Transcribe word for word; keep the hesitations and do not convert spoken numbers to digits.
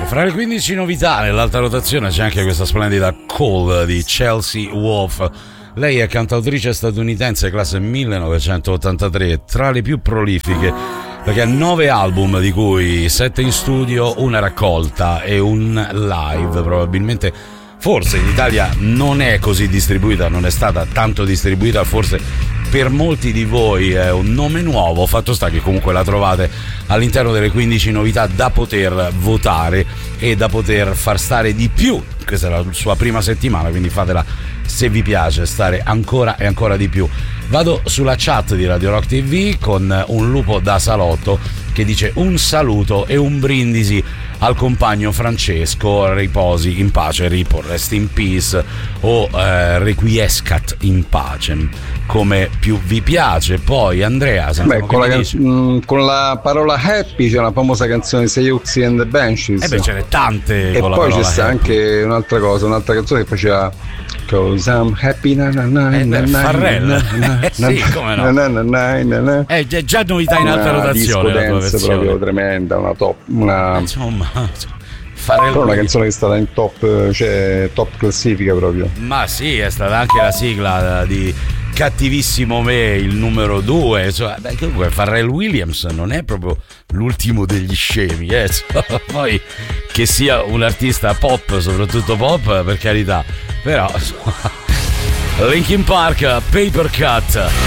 Fra le quindici novità nell'alta rotazione c'è anche questa splendida Call di Chelsea Wolfe. Lei è cantautrice statunitense classe millenovecentottantatré, tra le più prolifiche, perché ha nove album, di cui sette in studio, una raccolta e un live. Probabilmente, forse in Italia non è così distribuita, non è stata tanto distribuita, forse per molti di voi è un nome nuovo. Fatto sta che comunque la trovate all'interno delle quindici novità da poter votare e da poter far stare di più. Questa è la sua prima settimana, quindi fatela se vi piace stare ancora e ancora di più. Vado sulla chat di Radio Rock T V con un lupo da salotto che dice: un saluto e un brindisi al compagno Francesco, riposi in pace, ripo, rest in peace o eh, requiescat in pace, come più vi piace. Poi Andrea, beh, con la, can- con la parola happy c'è una famosa canzone di Seyuxi and the Banshees, e eh beh, ce n'è tante, e con poi la c'è sta happy. Anche un'altra cosa, un'altra canzone che faceva Cause I'm happy na na na eh, na beh, na Farrell na na eh, sì, come no, na na na na na. è già, già novità in alta rotazione, la tua versione proprio tremenda, una top, una insomma, Farrell. Però una canzone che è stata in top, cioè top classifica proprio. Ma sì, è stata anche la sigla di Cattivissimo Me, il numero due. Cioè, beh, comunque Pharrell Williams non è proprio l'ultimo degli scemi, eh. Poi che sia un artista pop, soprattutto pop, per carità, però Linkin Park, Paper Cut.